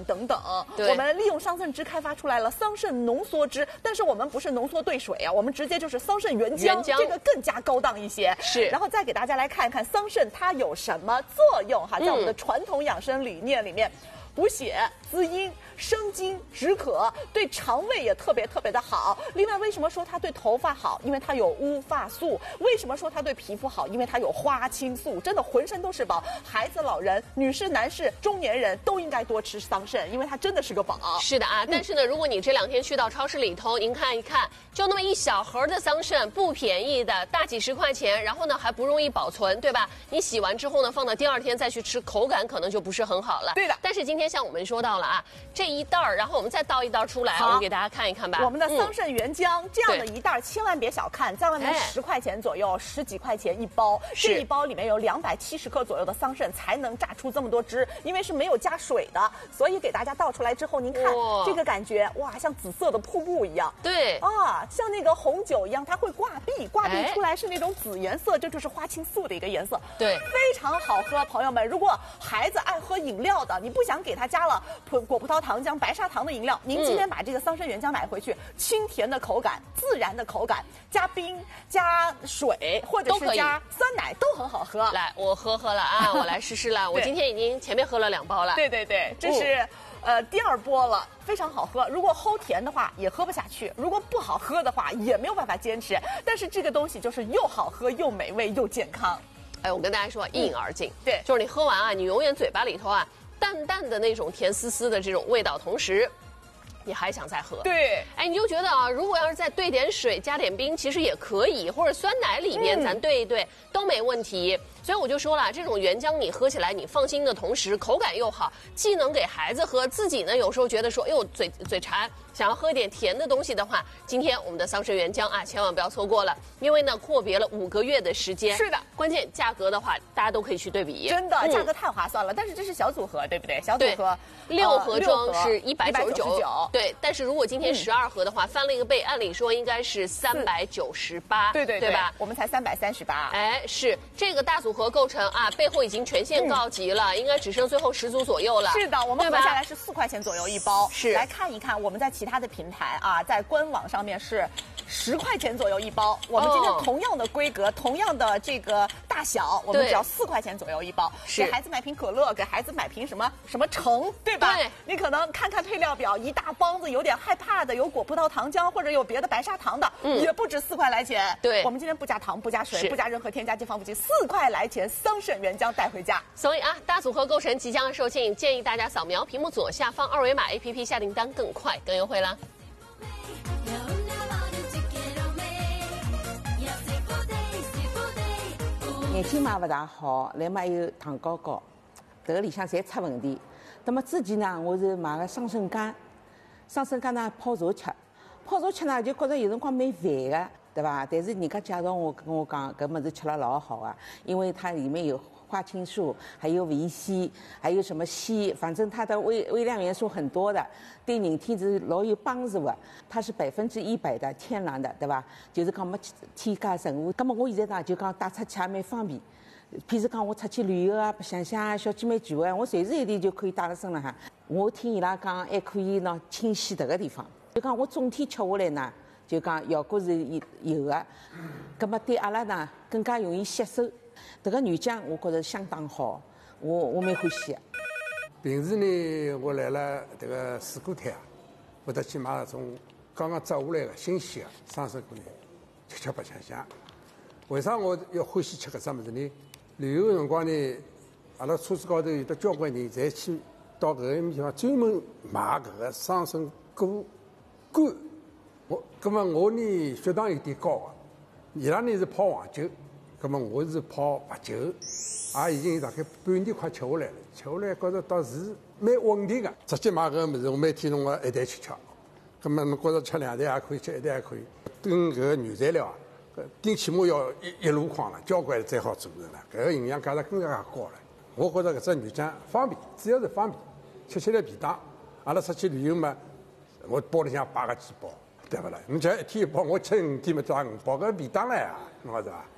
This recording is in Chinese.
等等。我们利用桑葚汁开发出来了桑葚浓缩汁，但是我们不是浓缩兑水啊，我们直接就是桑葚原浆，这个更加高档一些。 是， 然后再给大家来看一看桑葚它有什么作用哈，在我们的传统养生理念里面。补血、滋阴、生津、止渴，对肠胃也特别的好。另外，为什么说它对头发好？因为它有乌发素。为什么说它对皮肤好？因为它有花青素。真的浑身都是宝，孩子、老人、女士、男士、中年人都应该多吃桑葚，因为它真的是个宝。 是的啊，但是呢，如果你这2天去到超市里头，您看一看，就那么一小盒的桑葚，不便宜的，大几十块钱，然后呢还不容易保存，对吧？你洗完之后呢，放到第2天再去吃，口感可能就不是很好了。 对的。 但是今天像我们说到了啊，这一袋儿，然后我们再倒一袋出来，我们给大家看一看吧。 我们的桑葚原浆、这样的一袋，千万别小看，在外面10块钱左右，10几块钱一包。这一包里面有270克左右的桑葚，才能榨出这么多汁。因为是没有加水的，所以给大家倒出来之后，您看这个感觉，哇，像紫色的瀑布一样。 对啊，像那个红酒一样，它会挂壁，挂壁出来是那种紫颜色，这就是花青素的一个颜色。 对， 非常好喝。朋友们，如果孩子爱喝饮料的，你不想给他加了果葡萄糖浆、白砂糖的饮料，您今天把这个桑葚原浆买回去，清甜的口感、自然的口感，加冰、加水或者是加酸奶都很好喝。 来，我喝了啊，我来试了。我今天已经前面喝了2包了。 对，这是第2波了，非常好喝。如果齁甜的话也喝不下去，如果不好喝的话也没有办法坚持。但是这个东西就是又好喝又美味又健康。 哎，我跟大家说，一饮而尽。 对， 就是你喝完啊，你永远嘴巴里头啊淡淡的那种甜丝丝的这种味道，同时你还想再喝。 对， 哎，你就觉得啊，如果要是再兑点水加点冰，其实也可以，或者酸奶里面咱兑一兑都没问题。所以我就说了，这种原浆你喝起来你放心的同时，口感又好，既能给孩子喝，自己呢有时候觉得说，哎呦嘴馋，想要喝点甜的东西的话，今天我们的桑葚原浆啊，千万不要错过了，因为呢阔别了5个月的时间。 是的， 关键价格的话，大家都可以去对比。 真的，价格太划算了。但是这是小组合，对不对？小组合 6盒装是 199。 对，但是如果今天12盒的话，翻了一个倍，按理说应该是398。对吧？ 我们才338。 哎，是这个大组合构成啊，备货已经全线告急了，应该只剩最后10组左右了。 是的，我们合下来是4块钱左右一包。 是， 来看一看我们在其他的平台啊，在官网上面是10块钱左右一包。我们今天同样的规格，同样的这个大小，我们只要4块钱左右一包。给孩子买瓶可乐，给孩子买瓶什么橙，对吧？ 对， 你可能看看配料表，一大帮子，有点害怕的，有果葡萄糖浆或者有别的白砂糖的，也不止4块来钱。 对， 我们今天不加糖，不加水，不加任何添加剂、防腐剂，4块来钱，桑葚原浆带回家。 所以啊，大组合购成即将售罄，建议大家扫描屏幕左下方2维码 APP 下订单，更快更优惠啦。 眼睛嘛不大好，来嘛有糖高高，这个里向侪出问题。那么之前呢，我是买个桑葚干，桑葚干呢泡茶吃，泡茶吃呢就觉得有辰光蛮烦的，对吧？但是人家介绍我跟我讲，搿物事吃了老好啊，因为它里面有花青素，还有维 C， 还有什么硒，反正它的微量元素很多的，对人体是老有帮助的。它是100%的天然的，对吧？就是讲没添加任何。那么我现在呢就讲带出去也蛮方便。譬如讲我出去旅游啊、白相相啊、小姐妹聚会啊，我随时一点就可以带到身了哈。我听伊拉讲还可以呢清洗这个地方，就讲我总体吃下来呢，就讲效果是有的。那么对阿拉呢更加容易吸收。这个原浆我觉得相当好，我蛮欢喜的。 平时呢，我来了这个水果摊啊，会得去买那种刚刚摘下来的新鲜的桑葚果呢，吃白相相。为啥我要欢喜吃搿只物事呢？旅游的辰光呢，阿拉车子高头有得交关人侪去到搿个地方专门买搿个桑葚果干。葛末我呢血糖有点高啊，伊拉呢是泡黄酒，葛末我是泡白酒，也已经大概半年快吃下来了。吃下来觉着倒是蛮稳定的。直接买搿个物事，我每天弄个一袋去吃。葛末侬觉着吃2袋也可以，吃1袋也可以。跟搿个原材料啊。顶起码要一箩筐了，交关才好做的了。搿个营养价值更加高了。我觉着搿只原浆方便，主要是方便，吃起来便当。阿拉出去旅游嘛，我包里向摆个几包，对不啦？你讲一天1包，我吃5天嘛，抓5包，搿便当了呀，侬晓得伐？